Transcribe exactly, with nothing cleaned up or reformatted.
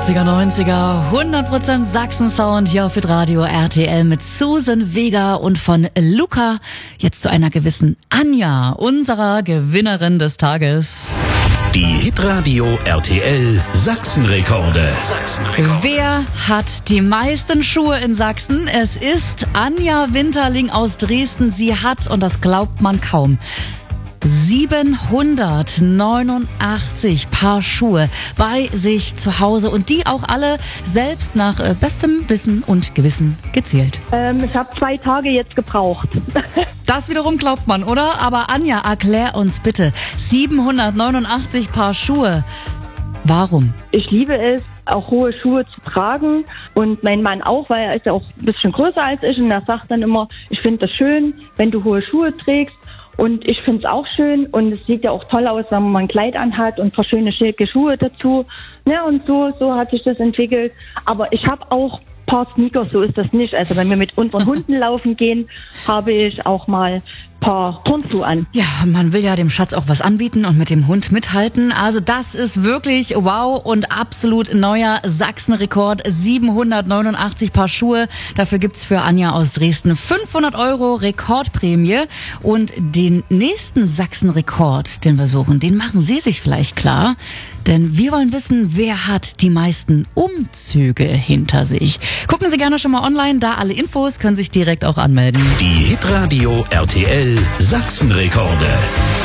achtziger, neunziger, hundert Prozent Sachsen-Sound hier auf Hitradio R T L mit Susan Vega und von Luca. Jetzt zu einer gewissen Anja, unserer Gewinnerin des Tages. Die Hitradio R T L Sachsenrekorde. Sachsenrekorde. Wer hat die meisten Schuhe in Sachsen? Es ist Anja Winterling aus Dresden. Sie hat, und das glaubt man kaum, siebenhundertneunundachtzig Paar Schuhe bei sich zu Hause und die auch alle selbst nach äh, bestem Wissen und Gewissen gezählt. Ähm, ich habe zwei Tage jetzt gebraucht. Das wiederum glaubt man, oder? Aber Anja, erklär uns bitte, siebenhundertneunundachtzig Paar Schuhe. Warum? Ich liebe es, auch hohe Schuhe zu tragen und mein Mann auch, weil er ist ja auch ein bisschen größer als ich und er sagt dann immer, ich finde das schön, wenn du hohe Schuhe trägst. Und ich finde es auch schön und es sieht ja auch toll aus, wenn man ein Kleid anhat und ein paar schöne schicke Schuhe dazu. Ja, und so, so hat sich das entwickelt. Aber ich habe auch ein paar Sneakers, so ist das nicht. Also wenn wir mit unseren Hunden laufen gehen, habe ich auch mal ein paar Turnschuhe an. Ja, man will ja dem Schatz auch was anbieten und mit dem Hund mithalten. Also das ist wirklich wow und absolut neuer Sachsenrekord. siebenhundertneunundachtzig Paar Schuhe. Dafür gibt's für Anja aus Dresden fünfhundert Euro Rekordprämie. Und den nächsten Sachsenrekord, den wir suchen, den machen Sie sich vielleicht klar. Denn wir wollen wissen, wer hat die meisten Umzüge hinter sich. Gucken Sie gerne schon mal online, da alle Infos, können sich direkt auch anmelden. Die Hitradio R T L Sachsenrekorde.